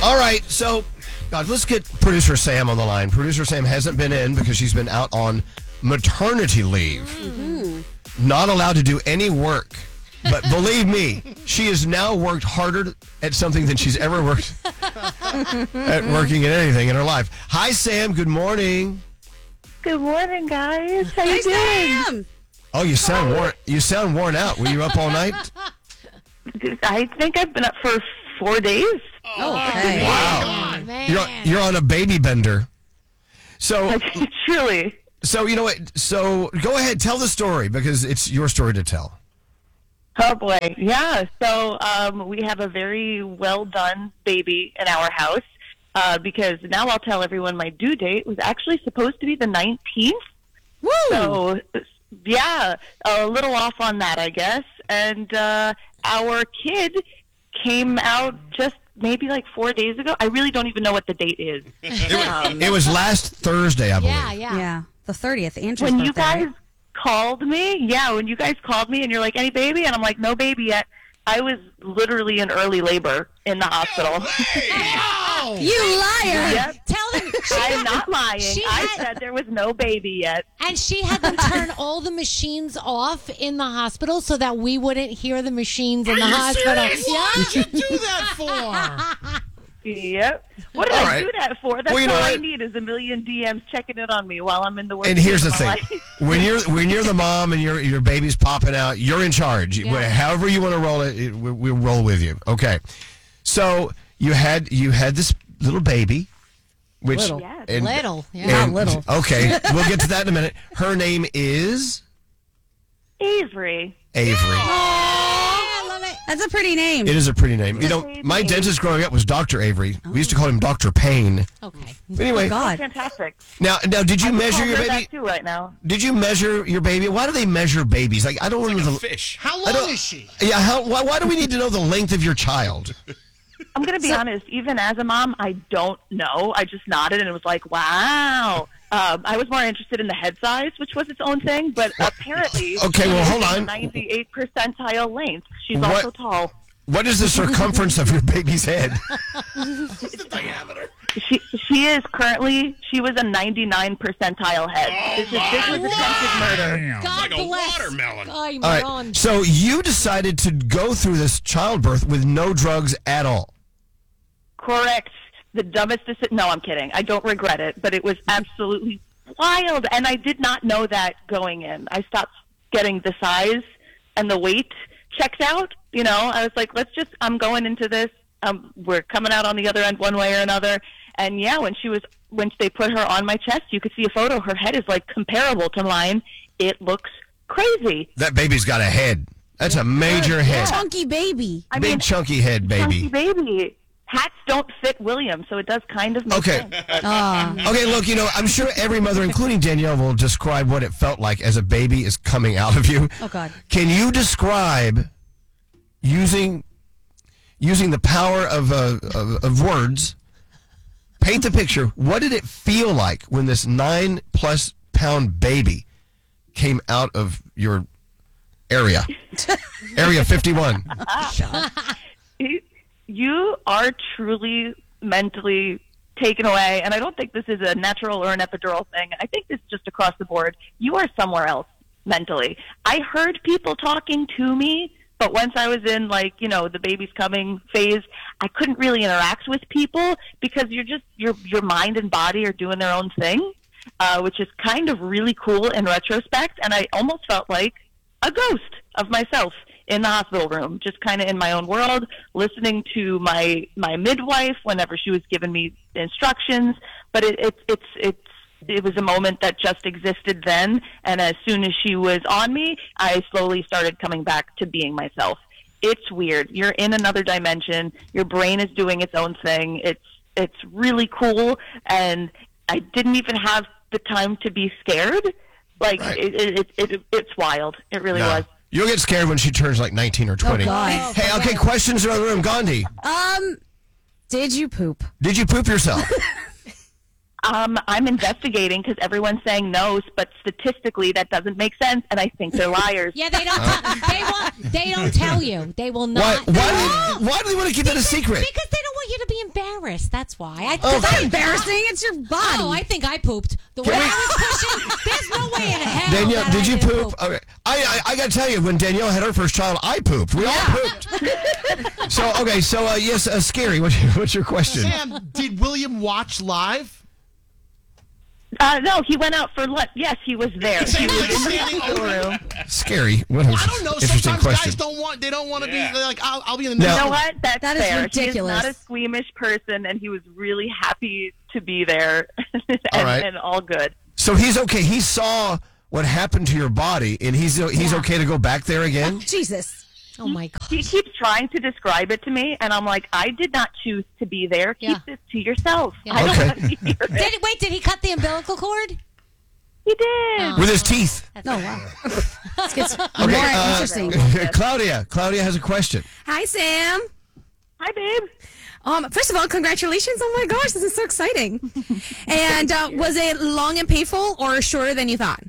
All right, so, God, let's get producer Sam on the line. Producer Sam hasn't been in because she's been out on maternity leave. Mm-hmm. Not allowed to do any work. But believe me, she has now worked harder at something than she's ever worked at working at anything in her life. Hi, Sam. Good morning. Good morning, guys. How you doing? Sam. Oh, you sound worn out. Were you up all night? I think I've been up for 4 days. Okay. Wow. Man. You're on a baby bender. So, Truly. you know what? So go ahead, tell the story because it's your story to tell. Oh, boy. Yeah. So we have a very well-done baby in our house because now I'll tell everyone my due date was actually supposed to be the 19th. Woo! So, yeah, a little off on that, I guess. And our kid came out just maybe like 4 days ago. I really don't even know what the date is. It was last Thursday, I believe. Yeah. The 30th, Andrew's When you birthday, guys right? called me, when you guys called me and you're like, any baby? And I'm like, no baby yet. I was literally in early labor in the hospital. You liar! Yep. Tell them. I'm not lying. I said there was no baby yet. And she had them turn all the machines off in the hospital so that we wouldn't hear the machines in the hospital. What did you do that for? Yep. What did All I right. do that for? That's Well, you know all I what? need is a million DMs checking in on me while I'm in the work. And here's the of my thing: life. when you're the mom and your baby's popping out, you're in charge. Yeah. However you want to roll it, we'll roll with you. Okay. So you had this little baby, which Little. Yes. Little. Yeah. Not little. Okay, we'll get to that in a minute. Her name is Avery. Avery. I love it. That's a pretty name. It is a pretty name. You know, Baby. my dentist growing up was Dr. Avery. We used to call him Dr. Payne. Okay. But anyway, God. Fantastic. now did you measure Call your her baby? that too right now. Did you measure your baby? Why do they measure babies? Like I don't want to know the Fish. How I long don't- is she? Yeah, why do we need to know the length of your child? I'm going to be honest. Even as a mom, I don't know. I just nodded and was like, wow. I was more interested in the head size, which was its own thing. But apparently, Okay, well, hold she's on. 98 percentile length. She's What? also tall. What is the circumference of your baby's head? What's the diameter? She was a 99 percentile head. This was attempted murder. God Like a bless. watermelon. Oh, All right. So you decided to go through this childbirth with no drugs at all. Correct. The dumbest decision. No, I'm kidding. I don't regret it, but it was absolutely wild. And I did not know that going in. I stopped getting the size and the weight checks out. You know, I was like, I'm going into this. We're coming out on the other end one way or another. And yeah, when they put her on my chest, you could see a photo. Her head is like comparable to mine. It looks crazy. That baby's got a head. That's a major head. Chunky baby. I Big mean, chunky head, chunky baby. baby. Hats don't fit William, so it does kind of make Okay. sense. Okay, look, you know, I'm sure every mother, including Danielle, will describe what it felt like as a baby is coming out of you. Oh, God. Can you describe using the power of words? Paint the picture. What did it feel like when this 9+ pound baby came out of your area? Area 51. You are truly mentally taken away, and I don't think this is a natural or an epidural thing. I think this is just across the board. You are somewhere else mentally. I heard people talking to me, but once I was in, like, you know, the baby's coming phase, I couldn't really interact with people because your mind and body are doing their own thing, which is kind of really cool in retrospect, and I almost felt like a ghost of myself in the hospital room, just kind of in my own world, listening to my midwife whenever she was giving me instructions. But it was a moment that just existed then, and as soon as she was on me, I slowly started coming back to being myself. It's weird. You're in another dimension. Your brain is doing its own thing. It's really cool, and I didn't even have the time to be scared. Like, Right. it's wild. It really No. was. You'll get scared when she turns like 19 or 20. Oh, God. Hey, okay, questions around the room. Gandhi, Did you poop? did you poop yourself? I'm investigating because everyone's saying no, but statistically that doesn't make sense, and I think they're liars. Yeah, they don't. They don't tell you. They will Why, not. why do they want to keep that a secret? Because they don't want you to be embarrassed. That's why. It's not embarrassing. It's your body. Oh, I think I pooped. The way I was pushing, there's no way in hell. Danielle, that did I you didn't poop? Okay. I got to tell you, when Danielle had her first child, I pooped. We all pooped. So yes, Scary, what's your question? Sam, did William watch live? No, he went out for lunch. Yes, he was there. He was in the Standing hospital room. Scary. What an I don't know. interesting Sometimes question. guys don't want. They don't want to be like. I'll be in the No. You middle. know what? That's That is fair. ridiculous. He is not a squeamish person, and he was really happy to be there and, All right. and all good. So he's okay. He saw what happened to your body, and he's okay to go back there again? Jesus. Oh my god. He keeps trying to describe it to me, and I'm like, I did not choose to be there. Keep Yeah. this to yourself. Yeah. I don't Okay. want to hear it. Did he cut the umbilical cord? He did. With his teeth. Oh, wow. This gets more Okay, interesting. Claudia has a question. Hi, Sam. Hi, babe. First of all, congratulations. Oh my gosh, this is so exciting. And was it long and painful or shorter than you thought?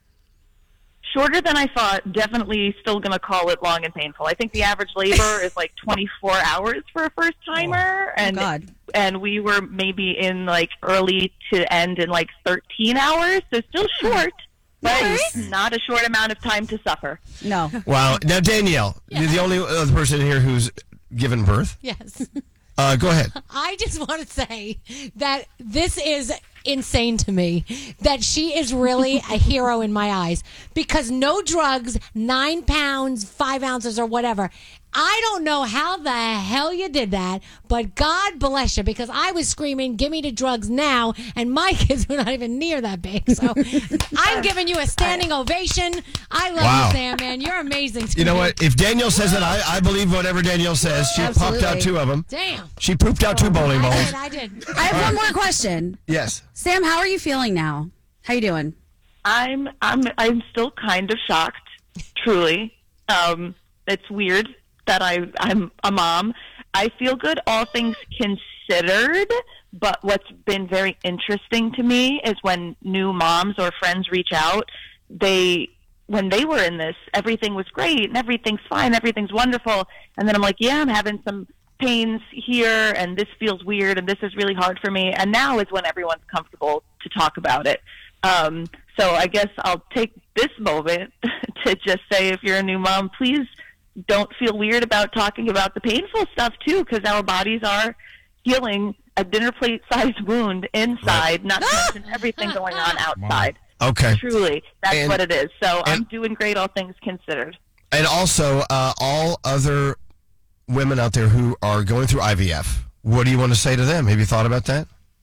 Shorter than I thought. Definitely still going to call it long and painful. I think the average labor is like 24 hours for a first timer. God. And we were maybe in like early to end in like 13 hours. So still short, but not a short amount of time to suffer. No. Wow. Now, Danielle, you're the only other person here who's given birth. Yes. Go ahead. I just want to say that this is insane to me, that she is really a hero in my eyes, because no drugs, 9 pounds, 5 ounces or whatever. I don't know how the hell you did that, but God bless you, because I was screaming, give me the drugs now, and my kids were not even near that big. So I'm giving you a standing ovation. I love Wow. you, Sam, man. You're amazing to You know me. what? If Danielle says it, I believe whatever Danielle says. She popped out Absolutely. 2 of them. Damn. She pooped out 2 bowling balls. I did. I have one more question. Yes. Sam, how are you feeling now? How you doing? I'm still kind of shocked, truly. It's weird that I'm a mom. I feel good, all things considered, but what's been very interesting to me is when new moms or friends reach out, when they were in this, everything was great and everything's fine, everything's wonderful, and then I'm like, yeah, I'm having some pains here, and this feels weird, and this is really hard for me, and now is when everyone's comfortable to talk about it. So I guess I'll take this moment to just say, if you're a new mom, please don't feel weird about talking about the painful stuff too, because our bodies are healing a dinner plate sized wound inside, not to mention everything going on outside. Okay. Truly, that's what it is. So I'm and- doing great, all things considered. And also, all other women out there who are going through IVF, what do you want to say to them? Have you thought about that?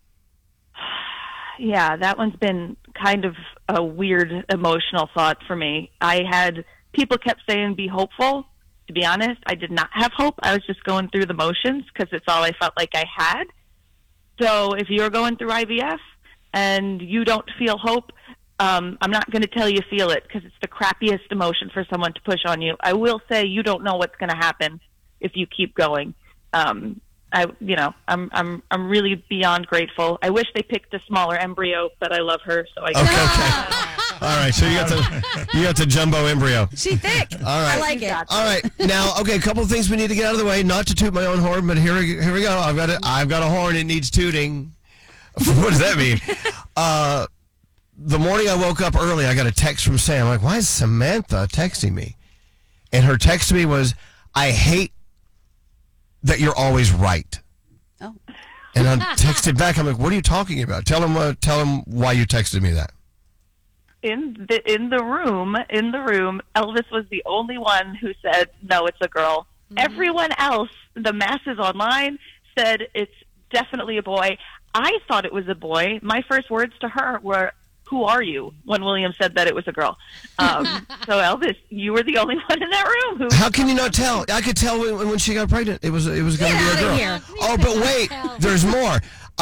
Yeah, that one's been kind of a weird emotional thought for me. People kept saying be hopeful. To be honest, I did not have hope. I was just going through the motions because it's all I felt like I had. So if you're going through IVF and you don't feel hope, I'm not going to tell you feel it, because it's the crappiest emotion for someone to push on you. I will say you don't know what's going to happen if you keep going. I'm really beyond grateful. I wish they picked a smaller embryo, but I love her, so I guess. Okay. All right. So you got the jumbo embryo. She thick. All right. I like it. All right. Now, okay, a couple of things we need to get out of the way. Not to toot my own horn, but here we go. I've got a horn. It needs tooting. What does that mean? The morning I woke up early, I got a text from Sam. I'm like, why is Samantha texting me? And her text to me was, I hate that you're always right. Oh. And I texted back. I'm like, what are you talking about? Tell him why you texted me that. In the room, Elvis was the only one who said, no, it's a girl. Mm-hmm. Everyone else, the masses online, said it's definitely a boy. I thought it was a boy. My first words to her were, who are you? When William said that it was a girl. So Elvis, you were the only one in that room who... How can you not tell? I could tell when she got pregnant. It was going to be a girl. Here. Oh, but wait, there's more.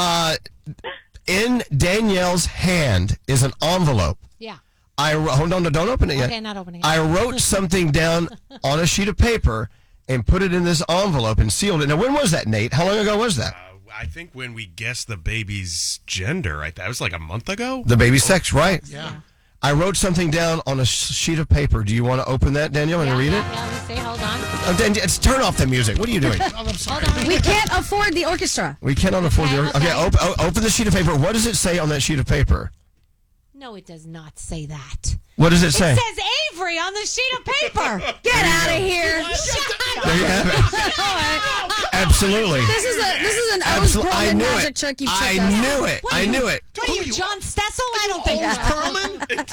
In Danielle's hand is an envelope. Yeah. Hold on, don't open it yet. Okay, not opening it. I wrote something down on a sheet of paper and put it in this envelope and sealed it. Now, when was that, Nate? How long ago was that? I think when we guessed the baby's gender, that was like a month ago. The baby's sex, right? Yeah. I wrote something down on a sheet of paper. Do you want to open that, Danielle, and read it? Yeah, let me see. Hold on. Turn off the music. What are you doing? I'm sorry. We can't afford the orchestra. We cannot afford the... Okay. Okay, open the sheet of paper. What does it say on that sheet of paper? No, it does not say that. What does it say? It says Avery on the sheet of paper. Get out of here. There you have it. Absolutely. This is an O's I Perlman knew magic it. trick you I tricked us. knew it. I knew it. What are you, John Stessel? I don't think Old so. Perlman?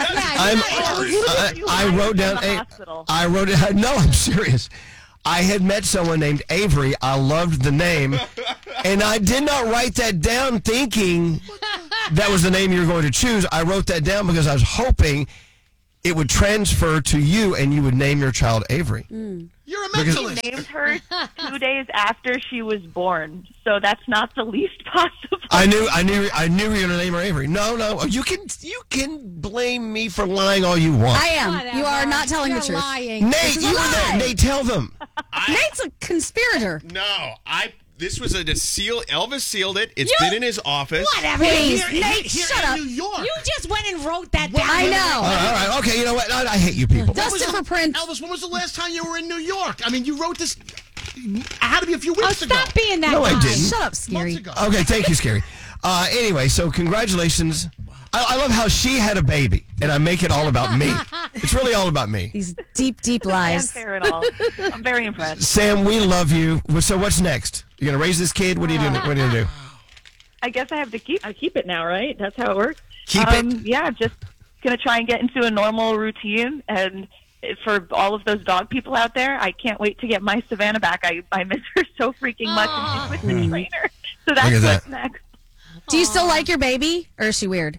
I wrote down... In the hospital. I wrote it... No, I'm serious. I had met someone named Avery. I loved the name. And I did not write that down thinking that was the name you were going to choose. I wrote that down because I was hoping it would transfer to you and you would name your child Avery. You're a Because- mentalist. Named her 2 days after she was born, so that's not the least possible. I knew you were going to name her Avery. No. You can blame me for lying all you want. I am. Whatever. You are not telling You're the truth. lying. Nate, is a you were lie. there. Nate, tell them. Nate's a conspirator. No, this was a seal. Elvis sealed it. It's You- been in his office. Whatever. Please, Here Nate, here shut in up. New York. You just went and wrote that down. I know. All right. Okay, you know what? I hate you people. Dustin for Prince. Elvis, when was the last time you were in New York? I mean, you wrote this. It had to be a few Oh, weeks ago. stop being that No, I guy. didn't. Shut up, Months Scary. ago. Okay, thank you, Scary. Anyway, so congratulations. I love how she had a baby, and I make it all about me. It's really all about me. These deep, deep lies. Unfair at all. I'm very impressed. Sam, we love you. So what's next? You're going to raise this kid? What are you doing? What are you going to do? I guess I have to keep it now, right? That's how it works. Keep it? Yeah, just gonna try and get into a normal routine. And for all of those dog people out there, I can't wait to get my Savannah back. I miss her so freaking much, and she's with the trainer. So that's Look at what's that. next. Do you still like your baby, or is she weird?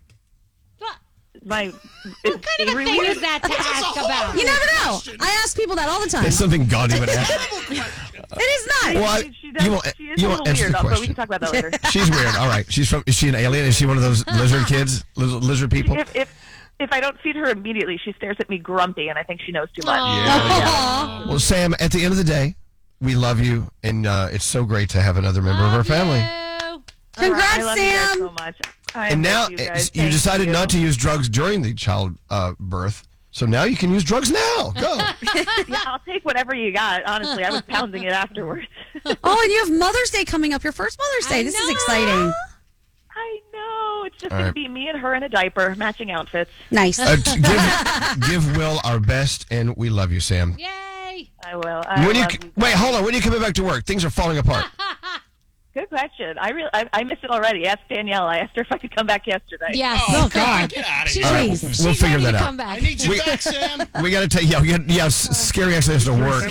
My What kind of a thing is that to ask about? You never know. I ask people that all the time. It's something Gandhi would ask. It is not. Well, she you won't is you a won't little answer weird, the but we question. can talk about that later. She's weird. All right. Is she an alien? Is she one of those lizard kids? Lizard people? If I don't feed her immediately, she stares at me grumpy, and I think she knows too much. Aw. Well, Sam, at the end of the day, we love you, and it's so great to have another member of our family. Congrats, I love you guys Sam. so much. I And miss now you guys. you Thank decided you. not to use drugs during the child birth, so now you can use drugs now. Go. Yeah, I'll take whatever you got. Honestly, I was pounding it afterwards. Oh, and you have Mother's Day coming up. Your first Mother's Day. I This is know. exciting. I know. It's just All going right. to be me and her in a diaper, matching outfits. Nice. Give Will our best, and we love you, Sam. Yay! I will. I When you love you. wait, hold on. When are you coming back to work? Things are falling apart. Good question. I miss it already. Ask Danielle. I asked her if I could come back yesterday. Yes. Oh, God. Get out of She's, here. All right, she's we'll figure ready that to out. come back. I need you back, Sam. We got to take Scary actually has to work.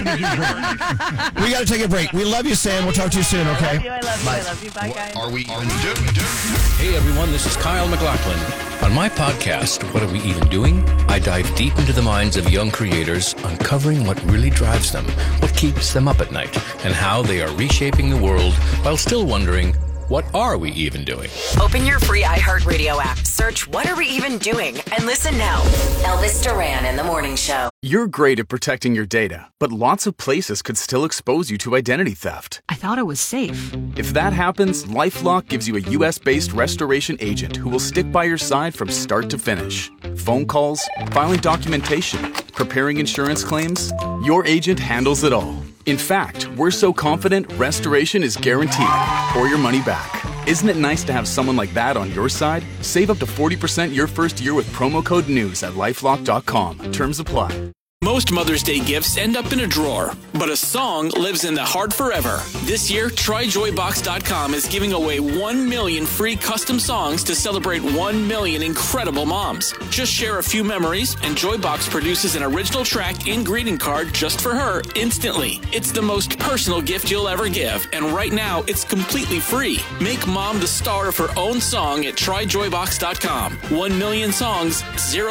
We got to take a break. We love you, Sam. We'll talk to you soon. I Okay. love you. I love you. I love you. Bye, guys. Are we even doing? Hey everyone, this is Kyle McLaughlin. On my podcast, What Are We Even Doing? I dive deep into the minds of young creators, uncovering what really drives them, what keeps them up at night, and how they are reshaping the world while still wondering, what are we even doing? Open your free iHeartRadio app. Search What Are We Even Doing? And listen now. Elvis Duran in the Morning Show. You're great at protecting your data, but lots of places could still expose you to identity theft. I thought it was safe. If that happens, LifeLock gives you a U.S.-based restoration agent who will stick by your side from start to finish. Phone calls, filing documentation, preparing insurance claims, your agent handles it all. In fact, we're so confident restoration is guaranteed or your money back. Isn't it nice to have someone like that on your side? Save up to 40% your first year with promo code NEWS at LifeLock.com. Terms apply. Most Mother's Day gifts end up in a drawer, but a song lives in the heart forever. This year, TryJoyBox.com is giving away 1 million free custom songs to celebrate 1 million incredible moms. Just share a few memories, and Joybox produces an original track and greeting card just for her instantly. It's the most personal gift you'll ever give, and right now, it's completely free. Make mom the star of her own song at TryJoyBox.com. 1 million songs,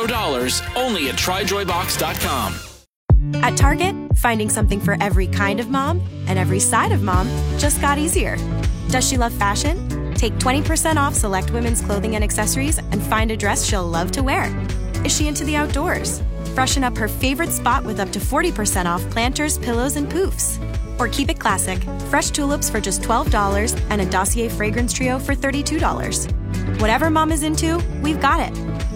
$0, only at TryJoyBox.com. At Target, finding something for every kind of mom and every side of mom just got easier. Does she love fashion? Take 20% off select women's clothing and accessories and find a dress she'll love to wear. Is she into the outdoors? Freshen up her favorite spot with up to 40% off planters, pillows, and poofs. Or keep it classic, fresh tulips for just $12 and a Dossier fragrance trio for $32. Whatever mom is into, we've got it.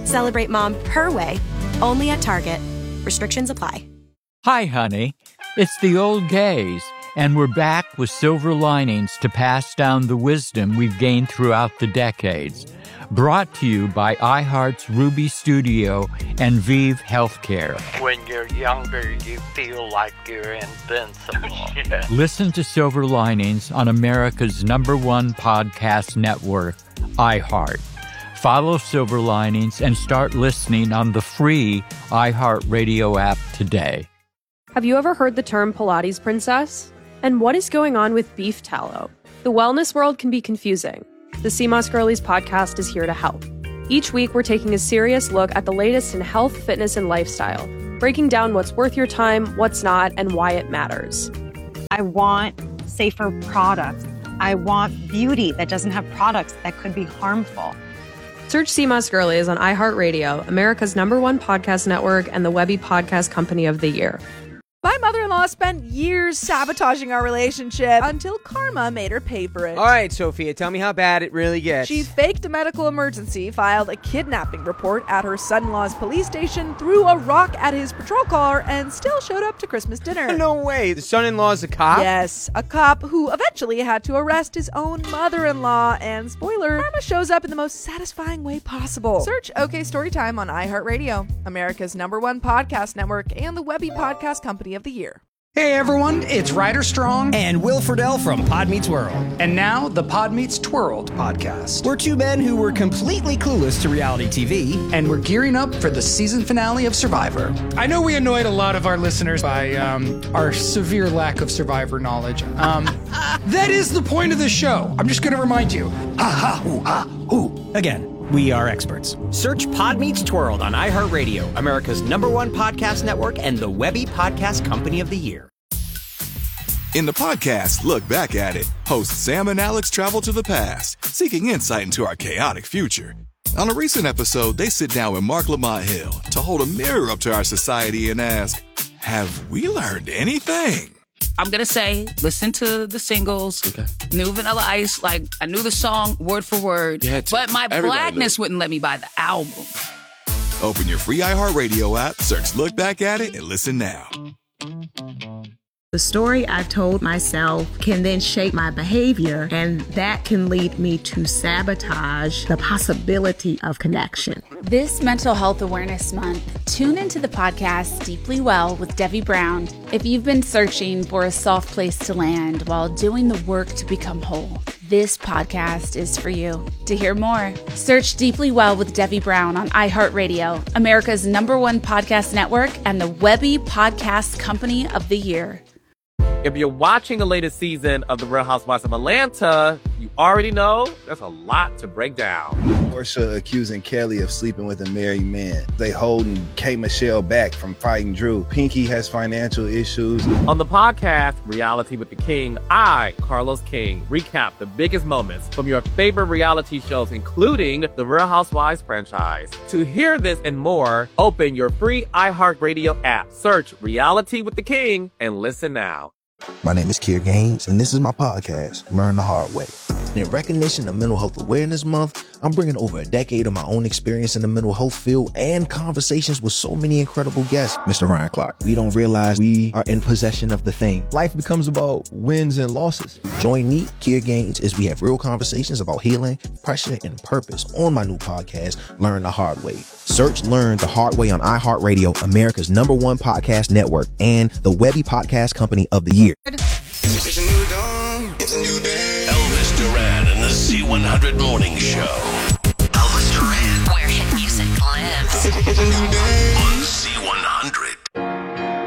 Celebrate mom her way, only at Target. Restrictions apply. Hi, honey. It's the old gays, and we're back with silver linings to pass down the wisdom we've gained throughout the decades. Brought to you by iHeart's Ruby Studio and Vive Healthcare. When you're younger, you feel like you're invincible. Yeah. Listen to Silver Linings on America's #1 podcast network, iHeart. Follow Silver Linings and start listening on the free iHeartRadio app today. Have you ever heard the term Pilates princess? And what is going on with beef tallow? The wellness world can be confusing. The CMOS Girlies podcast is here to help. Each week, we're taking a serious look at the latest in health, fitness, and lifestyle, breaking down what's worth your time, what's not, and why it matters. I want safer products. I want beauty that doesn't have products that could be harmful. Search CMOS Girlies on iHeartRadio, America's #1 podcast network, and the Webby Podcast Company of the Year. My mother-in-law spent years sabotaging our relationship until karma made her pay for it. All right, Sophia, tell me how bad it really gets. She faked a medical emergency, filed a kidnapping report at her son-in-law's police station, threw a rock at his patrol car, and still showed up to Christmas dinner. No way. The son-in-law's a cop? Yes, a cop who eventually had to arrest his own mother-in-law. And spoiler, karma shows up in the most satisfying way possible. Search OK Storytime on iHeartRadio, America's #1 podcast network, and the Webby Podcast Company of the Year. Hey everyone, it's Ryder Strong and Will Friedle from Pod Meets World. And now the Pod Meets Twirled podcast. We're two men who were completely clueless to reality TV, and we're gearing up for the season finale of Survivor. I know we annoyed a lot of our listeners by our severe lack of Survivor knowledge. That is the point of the show. I'm just going to remind you. Again. We are experts. Search Pod Meets Twirled on iHeartRadio, America's #1 podcast network, and the Webby Podcast Company of the Year. In the podcast, Look Back at It, hosts Sam and Alex travel to the past, seeking insight into our chaotic future. On a recent episode, they sit down with Mark Lamont Hill to hold a mirror up to our society and ask, have we learned anything? I'm going to say, listen to the singles, New Vanilla Ice, like, I knew the song word for word, but my blackness wouldn't let me buy the album. Open your free iHeartRadio app, search Look Back at It, and listen now. The story I've told myself can then shape my behavior, and that can lead me to sabotage the possibility of connection. This Mental Health Awareness Month, tune into the podcast Deeply Well with Debbie Brown. If you've been searching for a soft place to land while doing the work to become whole, this podcast is for you. To hear more, search Deeply Well with Debbie Brown on iHeartRadio, America's #1 podcast network, and the Webby Podcast Company of the Year. If you're watching the latest season of The Real Housewives of Atlanta, you already know there's a lot to break down. Porsha accusing Kelly of sleeping with a married man. They holding K. Michelle back from fighting Drew. Pinky has financial issues. On the podcast, Reality with the King, I, Carlos King, recap the biggest moments from your favorite reality shows, including the Real Housewives franchise. To hear this and more, open your free iHeartRadio app, search Reality with the King, and listen now. My name is Kier Gaines, and this is my podcast, Learn the Hard Way. In recognition of Mental Health Awareness Month, I'm bringing over a decade of my own experience in the mental health field and conversations with so many incredible guests. Mr. Ryan Clark, we don't realize we are in possession of the thing. Life becomes about wins and losses. Join me, Kier Gaines, as we have real conversations about healing, pressure, and purpose on my new podcast, Learn the Hard Way. Search Learn the Hard Way on iHeartRadio, America's #1 podcast network, and the Webby Podcast Company of the Year. It's a new dawn. It's a new day. Elvis Duran and the Z100 Morning Show. Elvis Duran, where hit music lives. It's a new day.